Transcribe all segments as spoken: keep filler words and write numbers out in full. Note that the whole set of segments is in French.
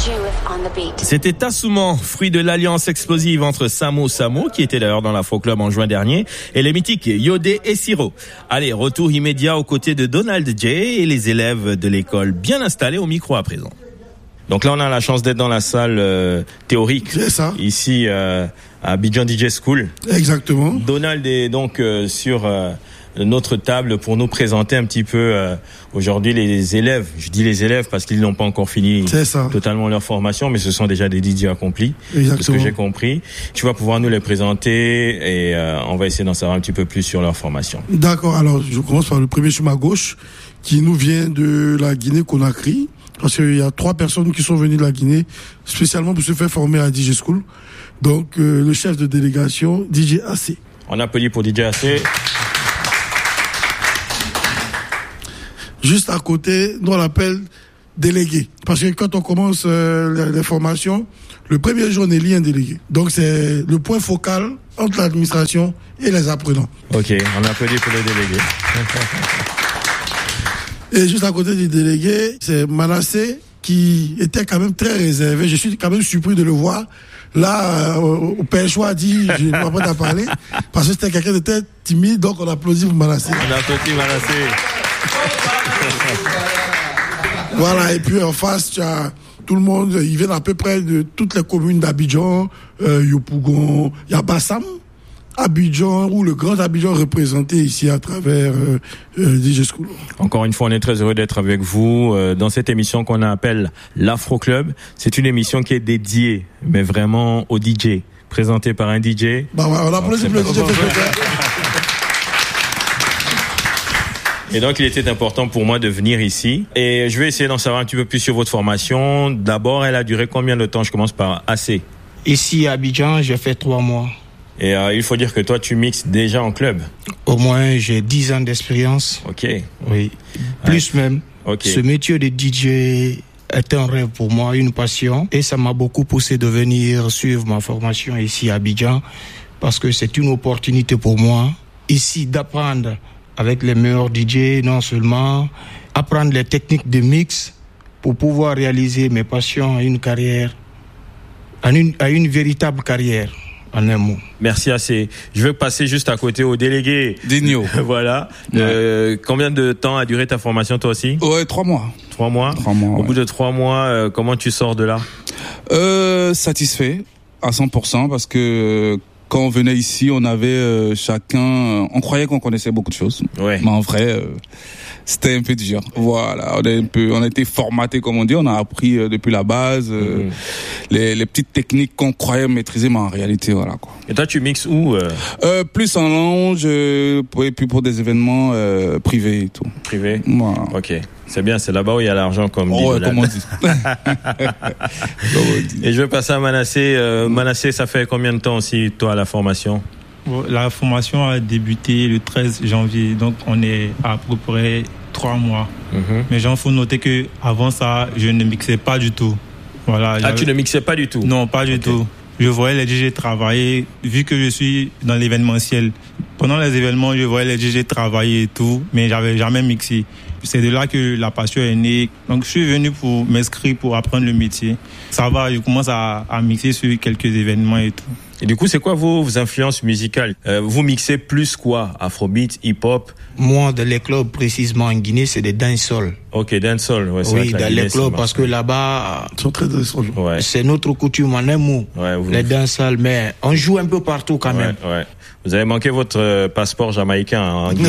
C'était Tassoumant, fruit de l'alliance explosive entre Samo Samo, qui était d'ailleurs dans l'Afro Club en juin dernier, et les mythiques Yodé et Siro. Allez, retour immédiat aux côtés de Donald J et les élèves de l'école bien installés au micro à présent. Donc là, on a la chance d'être dans la salle euh, théorique. C'est ça. Ici, euh, à Abidjan D J School. Exactement. Donald est donc euh, sur euh, notre table pour nous présenter un petit peu euh, aujourd'hui les élèves. Je dis les élèves parce qu'ils n'ont pas encore fini totalement leur formation, mais ce sont déjà des D J accomplis. Exactement. De ce que j'ai compris. Tu vas pouvoir nous les présenter et euh, on va essayer d'en savoir un petit peu plus sur leur formation. D'accord. Alors, je commence par le premier sur ma gauche, qui nous vient de la Guinée-Conakry. Parce qu'il y a trois personnes qui sont venues de la Guinée spécialement pour se faire former à D J School. Donc, euh, le chef de délégation, D J A C. On applaudit pour D J A C. Juste à côté, nous on l'appelle délégué. Parce que quand on commence euh, les, les formations, le premier jour on élit un délégué. Donc, c'est le point focal entre l'administration et les apprenants. Ok, on applaudit pour le délégué. Et juste à côté du délégué, c'est Manassé qui était quand même très réservé. Je suis quand même surpris de le voir. Là, euh, au Père Choix a dit, je ne vais pas t'en parler, parce que c'était quelqu'un de très timide, donc on applaudit pour Manassé. On applaudit Manassé. Voilà, et puis en face, tu as tout le monde, ils viennent à peu près de toutes les communes d'Abidjan, euh, Yopougon, il y a Bassam, Abidjan, ou le grand Abidjan représenté ici à travers euh, euh, D J School. Encore une fois, on est très heureux d'être avec vous euh, dans cette émission qu'on appelle l'Afro Club. C'est une émission qui est dédiée, mais vraiment au D J, présentée par un D J. Bah ouais, on applaudit pour le D J. Et donc, il était important pour moi de venir ici. Et je vais essayer d'en savoir un petit peu plus sur votre formation. D'abord, elle a duré combien de temps? Je commence par A C. Ici, à Abidjan, j'ai fait trois mois. Et euh, il faut dire que toi, tu mixes déjà en club. Au moins, j'ai dix ans d'expérience. Ok. Oui. Plus ouais. même. Ok. Ce métier de D J est un rêve pour moi, une passion. Et ça m'a beaucoup poussé de venir suivre ma formation ici à Abidjan. Parce que c'est une opportunité pour moi, ici, d'apprendre avec les meilleurs D J, non seulement apprendre les techniques de mix pour pouvoir réaliser mes passions à une carrière, à une, à une véritable carrière. En un mot. Merci assez. Je veux passer juste à côté au délégué. Digno. Voilà. Ouais. Euh, combien de temps a duré ta formation toi aussi? Ouais, trois mois. Trois mois. Trois mois. Au ouais. bout de trois mois, euh, comment tu sors de là? Euh, satisfait à cent pour cent parce que quand on venait ici, on avait euh, chacun, euh, on croyait qu'on connaissait beaucoup de choses. Ouais. Mais en vrai, euh, c'était un peu dur. Voilà, on a un peu, on a été formaté comme on dit, on a appris euh, depuis la base euh, mm-hmm. les, les petites techniques qu'on croyait maîtriser, mais en réalité, voilà quoi. Et toi, tu mixes où euh... Euh, Plus en lounge, euh, et puis pour des événements euh, privés et tout. Privés. Voilà. Ok. C'est bien, c'est là-bas où il y a l'argent, comme oh, dit. Ouais, comme on dit. Et je vais passer à Manassé. Euh, Manassé, ça fait combien de temps aussi, toi, la formation? La formation a débuté le treize janvier, donc on est à peu près trois mois. Mm-hmm. Mais il faut noter que avant ça, je ne mixais pas du tout. Voilà. Ah, tu ne mixais pas du tout? Non, pas du okay. tout. Je voyais les D J travailler, vu que je suis dans l'événementiel. Pendant les événements, je voyais les D J travailler et tout, mais j'avais jamais mixé. C'est de là que la passion est née. Donc, je suis venu pour m'inscrire, pour apprendre le métier. Ça va, je commence à, à mixer sur quelques événements et tout. Et du coup, c'est quoi vos, vos influences musicales? euh, Vous mixez plus quoi? Afrobeat, hip-hop? Moi, dans les clubs, précisément en Guinée, c'est des dancehall. Ok, dancehall. Ouais, c'est oui, dans Guinée, les clubs, parce que là-bas, ils sont très dancehall. Ouais. C'est notre coutume en un mot. Ouais, vous... Les dancehall, mais on joue un peu partout quand ouais, même. Ouais. Vous avez manqué votre euh, passeport jamaïcain hein, en Guinée.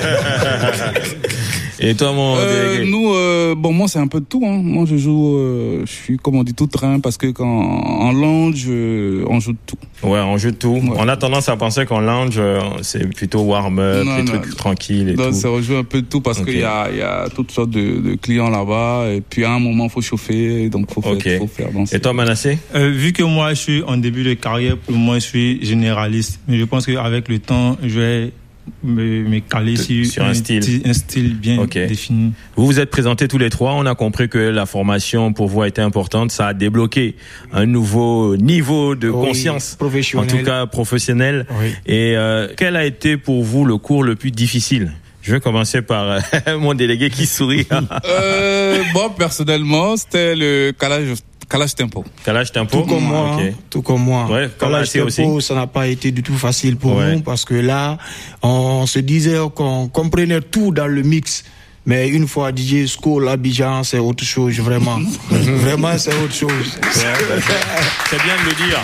Et toi, mon euh, délégué? Nous, euh, bon, moi, c'est un peu de tout. Hein. Moi, je joue, euh, je suis, comme on dit, tout train, parce que quand en lounge, euh, on joue de tout. Ouais, on joue de tout. Ouais. On a tendance à penser qu'en lounge, euh, c'est plutôt warm-up, des trucs non. tranquilles et non, tout. Ça rejoue un peu de tout, parce okay. qu'il y a, il y a toutes sortes de, de clients là-bas, et puis à un moment, il faut chauffer, donc il faut faire, okay. faut faire danser. Et toi, Manassé? euh, Vu que moi, je suis en début de carrière, pour moi, je suis généraliste. Mais je pense qu'avec le temps, je vais me, me caler sur, sur un, un style, un style bien okay. défini. Vous vous êtes présentés tous les trois. On a compris que la formation pour vous a été importante. Ça a débloqué un nouveau niveau de oui, conscience, professionnel. En tout cas professionnel. Oui. Et euh, quel a été pour vous le cours le plus difficile? Je vais commencer par euh, mon délégué qui sourit. euh, bon, personnellement, c'était le calage Kalash Tempo. Kalash Tempo. Tout comme moi. Okay. Tout comme moi. Ouais, Kalash Tempo, aussi. Ça n'a pas été du tout facile pour ouais. nous parce que là, on se disait qu'on comprenait tout dans le mix. Mais une fois D J School, Abidjan, c'est autre chose, vraiment. Vraiment, c'est autre chose. Ouais, c'est bien de le dire.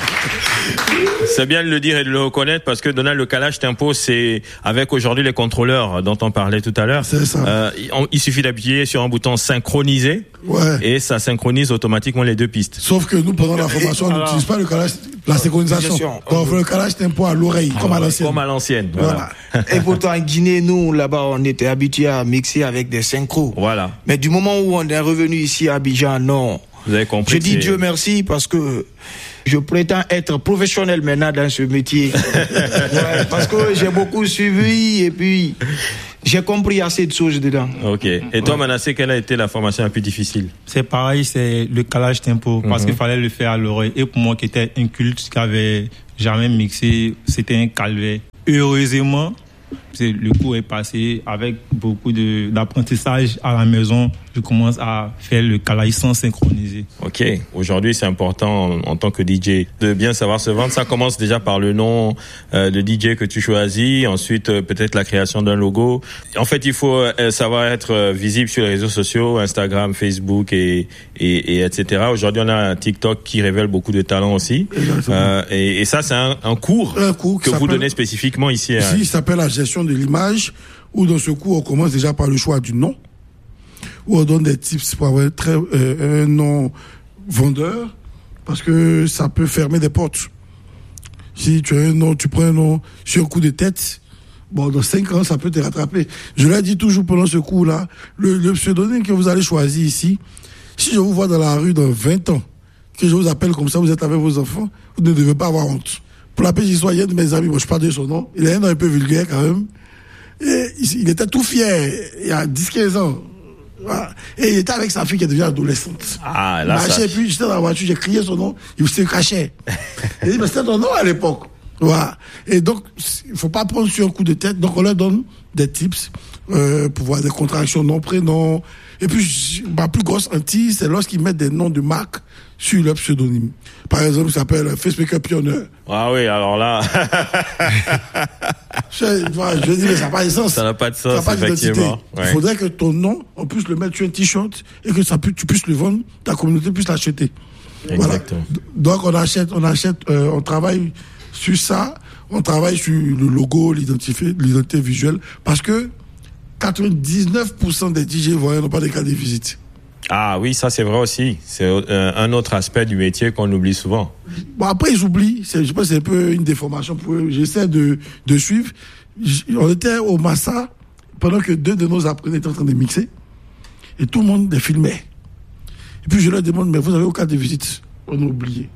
C'est bien de le dire et de le reconnaître parce que Donald, le Kalash Tempo, c'est avec aujourd'hui les contrôleurs dont on parlait tout à l'heure. C'est ça. Euh, on, il suffit d'appuyer sur un bouton synchroniser. Ouais. Et ça synchronise automatiquement les deux pistes. Sauf que nous, pendant la formation, on n'utilise pas le Kalash, la synchronisation. Donc, on fait le Kalash Tempo à l'oreille, comme à l'ancienne. Comme à l'ancienne. Voilà. Voilà. Et pourtant, en Guinée, nous, là-bas, on était habitués à mixer avec des synchros. Voilà. Mais du moment où on est revenu ici à Abidjan, non. Vous avez compris. Je dis c'est... Dieu merci parce que je prétends être professionnel maintenant dans ce métier. Ouais, parce que j'ai beaucoup suivi et puis j'ai compris assez de choses dedans. Ok. Et toi, ouais. Manassé, quelle a été la formation la plus difficile? C'est pareil, c'est le Kalash Tempo parce mm-hmm. qu'il fallait le faire à l'oreille. Et pour moi qui était inculte, qui avait jamais mixé, c'était un calvaire. Heureusement, le cours est passé avec beaucoup de, d'apprentissage à la maison. Je commence à faire le Kalash sans synchroniser. Ok. Aujourd'hui, c'est important en, en tant que D J de bien savoir se vendre. Ça commence déjà par le nom euh, de D J que tu choisis. Ensuite, euh, peut-être la création d'un logo. En fait, il faut euh, savoir être euh, visible sur les réseaux sociaux, Instagram, Facebook et, et, et et cetera. Aujourd'hui, on a un TikTok qui révèle beaucoup de talents aussi. Euh, et, et ça, c'est un, un cours, un cours que vous donnez spécifiquement ici. Ici, à... il s'appelle la gestion de l'image, où dans ce cours, on commence déjà par le choix du nom, où on donne des tips pour avoir très, euh, un nom vendeur, parce que ça peut fermer des portes. Si tu as un nom, tu prends un nom sur un coup de tête, bon, dans cinq ans, ça peut te rattraper. Je l'ai dit toujours pendant ce cours-là, le, le pseudonyme que vous allez choisir ici, si je vous vois dans la rue dans vingt ans, que je vous appelle comme ça, vous êtes avec vos enfants, vous ne devez pas avoir honte. Pour la petite histoire, il y a un de mes amis, moi je parle de son nom, il a un nom un peu vulgaire quand même, et il, il était tout fier, il y a dix quinze ans. Voilà. Et il était avec sa fille qui devient adolescente. Ah, là, marchait, ça... puis j'étais dans la voiture, j'ai crié son nom, il se cachait. Il dit, mais c'était ton nom à l'époque. Voilà. Et donc, il faut pas prendre sur un coup de tête. Donc, on leur donne des tips, euh, pour voir des contractions, nom, prénom. Et puis, ma plus grosse hantise, c'est lorsqu'ils mettent des noms de marque sur leur pseudonyme. Par exemple, il s'appelle Facemaker Pioneer. Ah oui, alors là. je, je dis, mais ça n'a pas de sens. Ça n'a pas de sens, pas effectivement. Ouais. Il faudrait que ton nom, on puisse le mettre sur un t-shirt et que ça, tu puisses le vendre, ta communauté puisse l'acheter. Exactement. Voilà. Donc, on achète, on achète, euh, on travaille sur ça, on travaille sur le logo, l'identité, l'identité visuelle, parce que quatre-vingt-dix-neuf pour cent des D J voyants n'ont pas de carte de visite. Ah oui, ça c'est vrai aussi. C'est euh, un autre aspect du métier qu'on oublie souvent. Bon, après ils oublient. C'est, je pense que c'est un peu une déformation pour eux. J'essaie de, de suivre. On était au Massa pendant que deux de nos apprenants étaient en train de mixer et tout le monde les filmait. Et puis je leur demande, mais vous avez aucune carte de visite? On a oublié.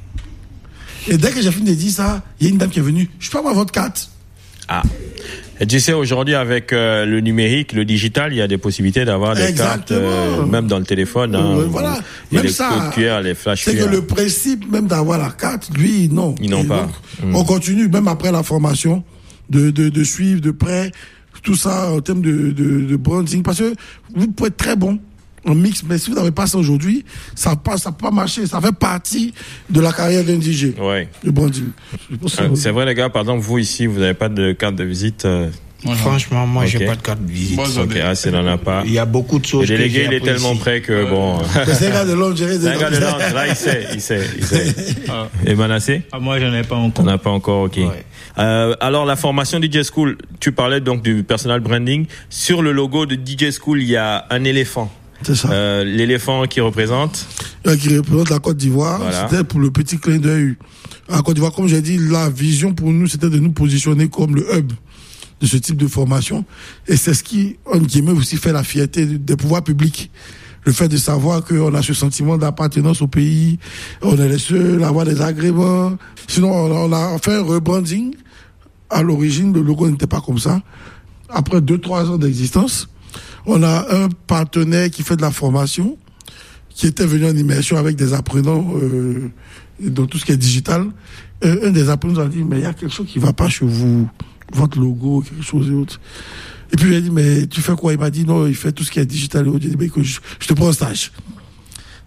Et dès que j'ai fini de dire ça, il y a une dame qui est venue. Je peux avoir votre carte? Ah. Et tu sais, aujourd'hui, avec euh, le numérique, le digital, il y a des possibilités d'avoir des Exactement. cartes, euh, même dans le téléphone. Hein, euh, voilà. Il y a même les ça, codes Q R, les flash c'est Q R. que le principe même d'avoir la carte, lui, non. Ils n'ont Et pas. Donc, mmh. On continue, même après la formation, de, de, de suivre de près tout ça en termes de, de, de branding. Parce que vous pouvez être très bon en mix, mais si vous n'avez pas ça aujourd'hui, ça ne ça peut pas marcher. Ça fait partie de la carrière d'un D J. Ouais. Le branding. Euh, c'est vrai, les gars, par exemple, vous ici, vous n'avez pas de carte de visite euh... Ouais, franchement, moi, okay. j'ai pas de carte de visite. Moi, ok, ah, c'est n'en a pas. Il y a beaucoup de choses. Le délégué, il est tellement prêt que ouais. bon. C'est un gars de Londres, j'ai C'est un gars de Londres, là, il sait, il sait, il sait. Ah. Et Manassé? Ah, moi, j'en ai pas encore. On n'a pas encore, ok. Ouais. Euh, alors, la formation D J School, tu parlais donc du personal branding. Sur le logo de D J School, il y a un éléphant. C'est ça. Euh, l'éléphant qui représente? Euh, qui représente la Côte d'Ivoire. Voilà. C'était pour le petit clin d'œil. À Côte d'Ivoire, comme j'ai dit, la vision pour nous, c'était de nous positionner comme le hub de ce type de formation. Et c'est ce qui, en guillemets, aussi fait la fierté des pouvoirs publics. Le fait de savoir qu'on a ce sentiment d'appartenance au pays, on est les seuls à avoir des agréments. Sinon, on a fait un rebranding. À l'origine, le logo n'était pas comme ça. Après deux, trois ans d'existence, on a un partenaire qui fait de la formation, qui était venu en immersion avec des apprenants euh, dans tout ce qui est digital. Euh, un des apprenants nous a dit, mais il y a quelque chose qui ne va pas chez vous, votre logo, quelque chose et autre. Et puis, il a dit, mais tu fais quoi? Il m'a dit, non, il fait tout ce qui est digital et autre. J'ai dit, mais écoute, je, je te prends un stage.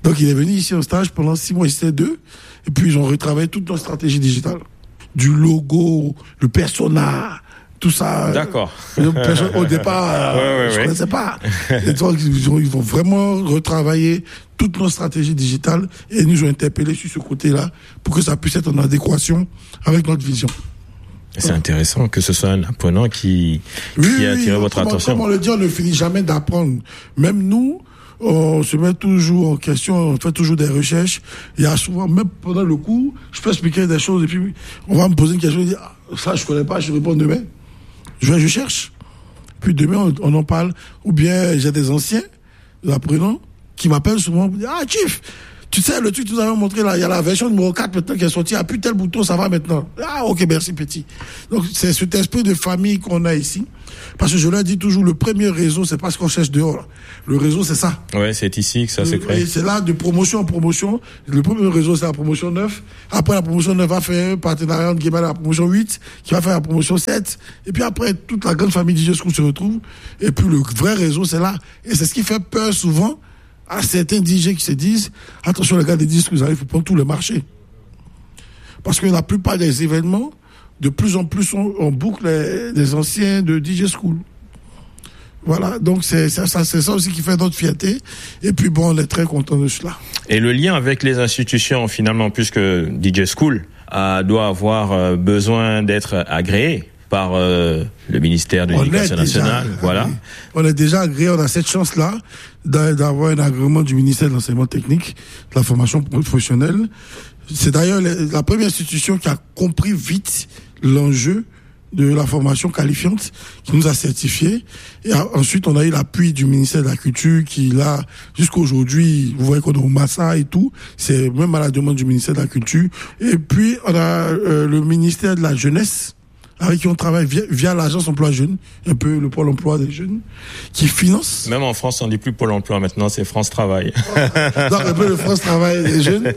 Donc il est venu ici en stage pendant six mois, il c'était deux. Et puis ils ont retravaillé toute notre stratégie digitale. Du logo, le persona, tout ça. D'accord. Au départ, ouais, ouais, je ne ouais. connaissais pas. Et donc, ils, ont, ils vont vraiment retravailler toute notre stratégie digitale et nous ont interpellés sur ce côté-là pour que ça puisse être en adéquation avec notre vision. C'est intéressant que ce soit un apprenant qui, oui, qui a attiré oui, votre comme, attention. Comme on le dit, on ne finit jamais d'apprendre. Même nous, on se met toujours en question, on fait toujours des recherches. Il y a souvent, même pendant le cours, je peux expliquer des choses et puis on va me poser une question et dire, ah, ça je connais pas, je réponds demain. Je vais, je cherche. Puis demain, on, on en parle. Ou bien j'ai des anciens, des apprenants, qui m'appellent souvent pour dire, ah Chief, tu sais, le truc que tu nous avais montré là, il y a la version numéro quatre maintenant qui est sortie, appuie tel bouton, ça va maintenant. Ah ok, merci petit. Donc c'est cet esprit de famille qu'on a ici. Parce que je leur dis toujours, le premier réseau, c'est pas ce qu'on cherche dehors. Le réseau, c'est ça. Ouais, c'est ici que ça se crée. Et c'est là, de promotion en promotion. Le premier réseau, c'est la promotion neuf. Après, la promotion neuf va faire un partenariat entre guillemets, la promotion huit, qui va faire la promotion sept. Et puis après, toute la grande famille D J School se retrouve. Et puis le vrai réseau, c'est là. Et c'est ce qui fait peur souvent à certains D J qui se disent, attention les gars des disques, vous arrivez, il faut prendre tous les marchés. Parce que la plupart des événements, de plus en plus, on, on boucle les, les anciens de D J School. Voilà, donc c'est ça, c'est ça aussi qui fait notre fierté. Et puis bon, on est très content de cela. Et le lien avec les institutions, finalement, puisque D J School euh, doit avoir euh, besoin d'être agréé par euh, le ministère de l'Éducation nationale, voilà. Agréé. On est déjà agréé, on a cette chance-là d'avoir un agrément du ministère de l'enseignement technique, de la formation professionnelle. C'est d'ailleurs la première institution qui a compris vite l'enjeu de la formation qualifiante, qui nous a certifiés. Et ensuite, on a eu l'appui du ministère de la Culture qui, là, jusqu'aujourd'hui, vous voyez qu'on est au Massa et tout, c'est même à la demande du ministère de la Culture. Et puis, on a euh, le ministère de la Jeunesse, avec qui on travaille via, via l'agence emploi jeune, un peu le pôle emploi des jeunes, qui finance. Même en France, on dit plus pôle emploi maintenant, c'est France Travail. Donc un peu le France Travail des jeunes,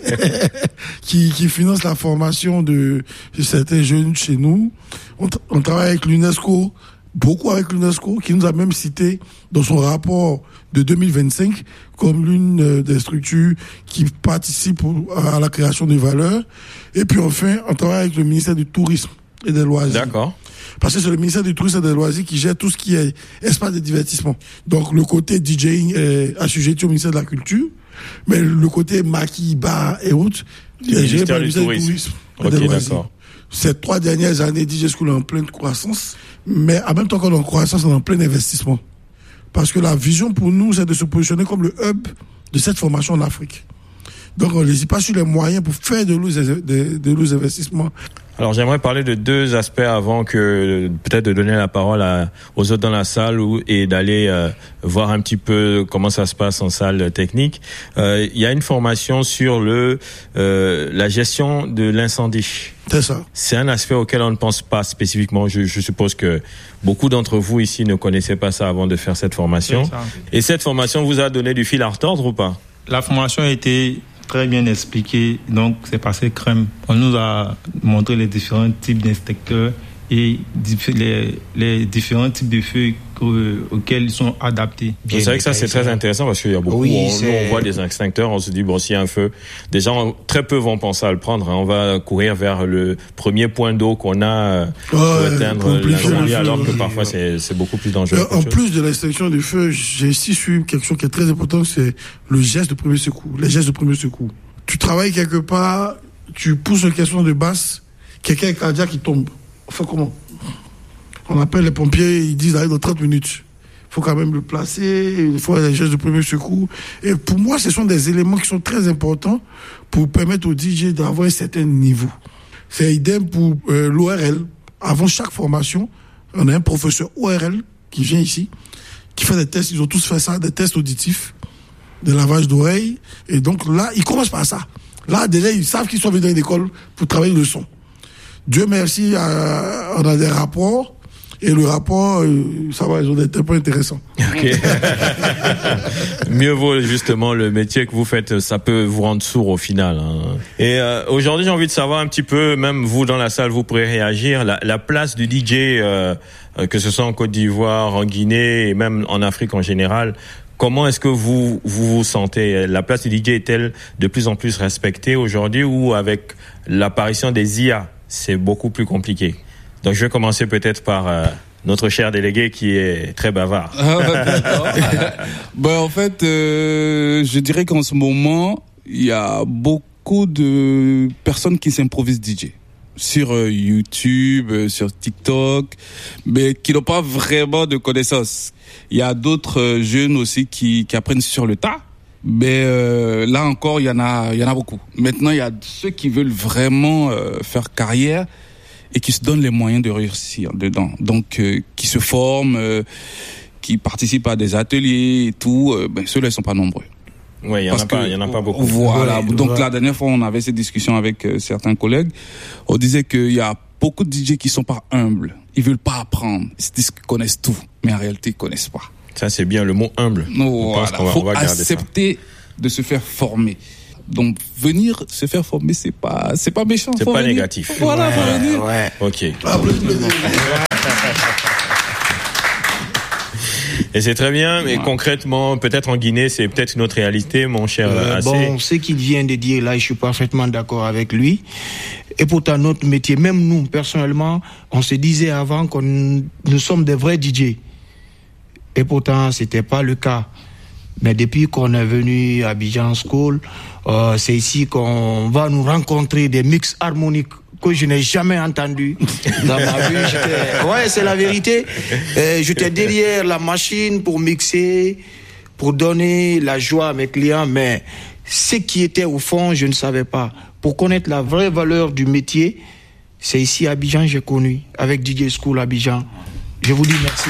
qui, qui finance la formation de, de certains jeunes chez nous. On, on travaille avec l'UNESCO, beaucoup avec l'UNESCO, qui nous a même cité dans son rapport de deux mille vingt-cinq comme l'une des structures qui participe à la création de valeur. Et puis enfin, on travaille avec le ministère du Tourisme et des loisirs. D'accord. Parce que c'est le ministère du Tourisme et des loisirs qui gère tout ce qui est espace de divertissement. Donc le côté DJing est assujetti au ministère de la Culture, mais le côté maquis, bar et autres, c'est le ministère du Tourisme. Du tourisme et des ok, loisirs. D'accord. Ces trois dernières années, D J School est en pleine croissance, mais en même temps qu'on est en croissance, on est en plein investissement. Parce que la vision pour nous, c'est de se positionner comme le hub de cette formation en Afrique. Donc on n'hésite pas sur les moyens pour faire de lourds de, de lourds investissements. Alors j'aimerais parler de deux aspects avant que peut-être de donner la parole à, aux autres dans la salle ou, et d'aller euh, voir un petit peu comment ça se passe en salle technique. Euh, il y a une formation sur le euh, la gestion de l'incendie. C'est ça. C'est un aspect auquel on ne pense pas spécifiquement. Je, je suppose que beaucoup d'entre vous ici ne connaissaient pas ça avant de faire cette formation. Et cette formation vous a donné du fil à retordre ou pas? La formation a été très bien expliqué, donc c'est passé crème. On nous a montré les différents types d'inspecteurs et les, les différents types de feux auxquels ils sont adaptés. C'est vrai que ça c'est très intéressant parce qu'il y a beaucoup, oui, on, nous, on voit des extincteurs, on se dit bon s'il y a un feu, des gens très peu vont penser à le prendre, hein. On va courir vers le premier point d'eau qu'on a pour ouais, éteindre l'incendie alors que parfois c'est, c'est beaucoup plus dangereux. Euh, en plus de l'extinction du feu, j'ai ici su quelque chose qui est très important, c'est le geste de premier secours, les gestes de premier secours. Tu travailles quelque part, tu pousses une question de basse, quelqu'un est cardiaque qui tombe. Enfin comment? On appelle les pompiers, ils disent d'aller dans trente minutes. Il faut quand même le placer, il faut des gestes de premier secours. Et pour moi, ce sont des éléments qui sont très importants pour permettre aux D J d'avoir un certain niveau. C'est idem pour euh, l'O R L. Avant chaque formation, on a un professeur O R L qui vient ici, qui fait des tests, ils ont tous fait ça, des tests auditifs, des lavages d'oreilles. Et donc là, ils commencent par ça. Là, déjà, ils savent qu'ils sont venus dans une école pour travailler le son. Dieu merci, euh, on a des rapports. Et le rapport, euh, ça va, ils ont des points intéressants. Ok. Mieux vaut justement le métier que vous faites, ça peut vous rendre sourd au final. Hein. Et euh, aujourd'hui, j'ai envie de savoir un petit peu, même vous dans la salle, vous pourrez réagir, la, la place du D J, euh, que ce soit en Côte d'Ivoire, en Guinée et même en Afrique en général. Comment est-ce que vous, vous vous sentez? La place du D J est-elle de plus en plus respectée aujourd'hui, ou avec l'apparition des I A, c'est beaucoup plus compliqué? Donc je vais commencer peut-être par euh, notre cher délégué qui est très bavard. Ah, d'accord. Ben, en fait, euh, je dirais qu'en ce moment, il y a beaucoup de personnes qui s'improvisent D J. Sur euh, YouTube, euh, sur TikTok, mais qui n'ont pas vraiment de connaissances. Il y a d'autres euh, jeunes aussi qui, qui apprennent sur le tas. Mais euh, là encore, il y en a, il y en a beaucoup. Maintenant, il y a ceux qui veulent vraiment euh, faire carrière et qui se donnent les moyens de réussir dedans. Donc, euh, qui se forment, euh, qui participent à des ateliers et tout. Euh, ben, ceux-là, ils sont pas nombreux. Oui, il y en a pas, il y en a pas beaucoup. Voilà. Ouais, Donc ouais. la dernière fois, on avait cette discussion avec euh, certains collègues. On disait qu'il y a beaucoup de D J qui sont pas humbles. Ils veulent pas apprendre. Ils se disent qu'ils connaissent tout, mais en réalité, ils connaissent pas. Ça, c'est bien le mot humble. Non, Je pense voilà. qu'on va, Faut on va garder accepter ça. De se faire former. Donc venir se faire former, c'est pas, c'est pas méchant. C'est faut pas venir. négatif. Voilà, faut Ouais, venir. ouais. ça. Ok. Applaudissements. Et c'est très bien, mais ouais. Concrètement, peut-être en Guinée, c'est peut-être une autre réalité, mon cher Euh, Assez. bon, ce qu'il vient de dire là, je suis parfaitement d'accord avec lui. Et pourtant, notre métier, même nous, personnellement, on se disait avant que nous sommes des vrais D J. Et pourtant, c'était pas le cas. Mais depuis qu'on est venu à Abidjan School, euh, c'est ici qu'on va nous rencontrer des mix harmoniques que je n'ai jamais entendu dans ma vie. J'étais... Ouais, c'est la vérité. Euh, j'étais derrière la machine pour mixer, pour donner la joie à mes clients, mais ce qui était au fond, je ne savais pas. Pour connaître la vraie valeur du métier, c'est ici à Abidjan que j'ai connu, avec D J School Abidjan. Je vous dis merci.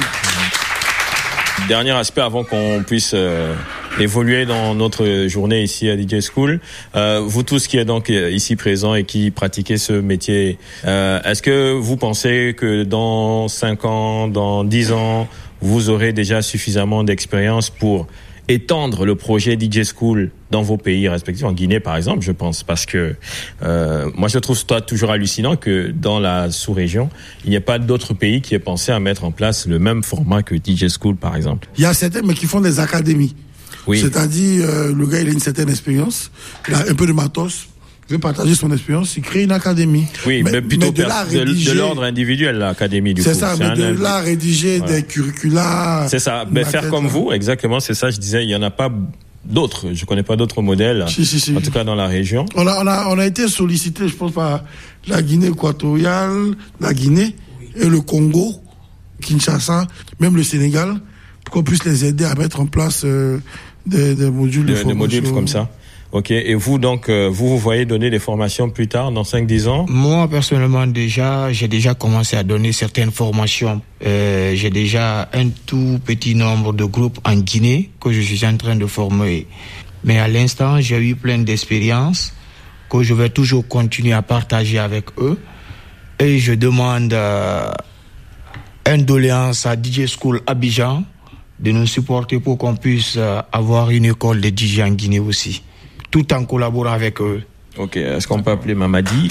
Dernier aspect avant qu'on puisse euh, évoluer dans notre journée ici à D J School. Euh, vous tous qui êtes donc ici présents et qui pratiquez ce métier, euh, est-ce que vous pensez que dans cinq ans, dans dix ans, vous aurez déjà suffisamment d'expérience pour étendre le projet D J School dans vos pays respectifs, en Guinée par exemple, je pense, parce que euh, moi je trouve ça toujours hallucinant que dans la sous-région, il n'y a pas d'autres pays qui aient pensé à mettre en place le même format que D J School par exemple. Il y a certains mais qui font des académies. Oui. C'est-à-dire euh, le gars il a une certaine expérience, il a un peu de matos, il veut partager son expérience, il crée une académie. Oui, mais, mais plutôt mais de, pers- de, rédiger, de l'ordre individuel, l'académie du c'est coup. ça, C'est mais un de là rédiger voilà. des curricula. C'est ça, mais faire comme vous, exactement, c'est ça, je disais, il n'y en a pas d'autres, je connais pas d'autres modèles, si, si, si. en tout cas dans la région. On a, on a, on a été sollicité, je pense, par la Guinée équatoriale, la Guinée et le Congo, Kinshasa, même le Sénégal, pour qu'on puisse les aider à mettre en place euh, des, des modules de, de, de modules comme ça. Ok, et vous donc, euh, vous vous voyez donner des formations plus tard, dans cinq dix ans? Moi, personnellement, déjà, j'ai déjà commencé à donner certaines formations. Euh, j'ai déjà un tout petit nombre de groupes en Guinée que je suis en train de former. Mais à l'instant, j'ai eu plein d'expériences que je vais toujours continuer à partager avec eux. Et je demande euh, une doléance à D J School Abidjan de nous supporter pour qu'on puisse euh, avoir une école de D J en Guinée aussi, tout en collaborant avec eux. Ok, est-ce qu'on peut appeler Mamadi?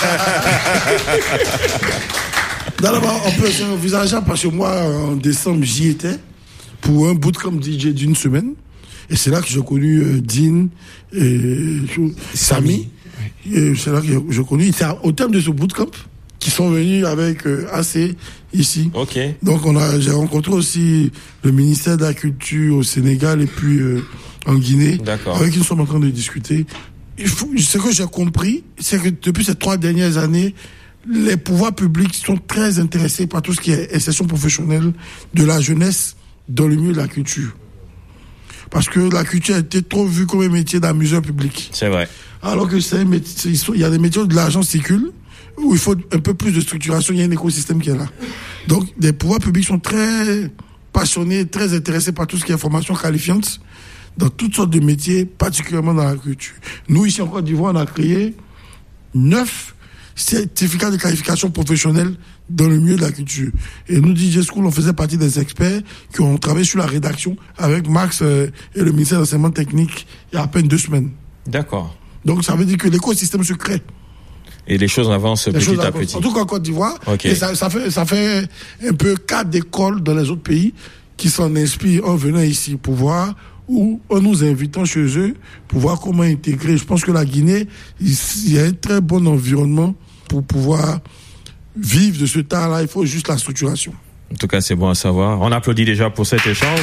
D'abord, on peut envisager parce que moi, en décembre, j'y étais pour un bootcamp D J d'une semaine. Et c'est là que j'ai connu euh, Dean et Samy. Et c'est là que j'ai connu. C'est au terme de ce bootcamp qui sont venus avec euh, A C ici. Ok. Donc on a, j'ai rencontré aussi le ministère de la Culture au Sénégal et puis euh, en Guinée. D'accord. Avec qui nous sommes en train de discuter. Il faut, ce que j'ai compris, c'est que depuis ces trois dernières années, les pouvoirs publics sont très intéressés par tout ce qui est insertion professionnelle de la jeunesse dans le milieu de la culture. Parce que la culture a été trop vue comme un métier d'amuseur public. C'est vrai. Alors que c'est un métier, il y a des métiers où de l'argent circule, où il faut un peu plus de structuration, il y a un écosystème qui est là. Donc, les pouvoirs publics sont très passionnés, très intéressés par tout ce qui est formation qualifiante dans toutes sortes de métiers, particulièrement dans la culture. Nous, ici en Côte d'Ivoire, on a créé neuf certificats de qualification professionnelle dans le milieu de la culture. Et nous, D J School, on faisait partie des experts qui ont travaillé sur la rédaction avec Max euh, et le ministère de l'enseignement technique il y a à peine deux semaines. D'accord. Donc, ça veut dire que l'écosystème se crée. Et les choses avancent Les petit choses à avancent. petit. En tout cas, en Côte d'Ivoire. Okay. Et ça, ça, fait, ça fait un peu cas d'école dans les autres pays qui s'en inspirent en venant ici pour voir, ou en nous invitant chez eux pour voir comment intégrer. Je pense que la Guinée, il y a un très bon environnement pour pouvoir vivre de ce temps-là. Il faut juste la structuration. En tout cas, c'est bon à savoir. On applaudit déjà pour cet échange.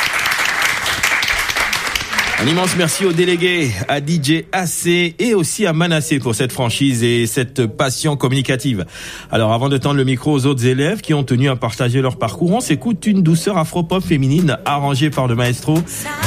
Un immense merci aux délégués, à D J A C et aussi à Manassé pour cette franchise et cette passion communicative. Alors, avant de tendre le micro aux autres élèves qui ont tenu à partager leur parcours, on s'écoute une douceur afro-pop féminine arrangée par le maestro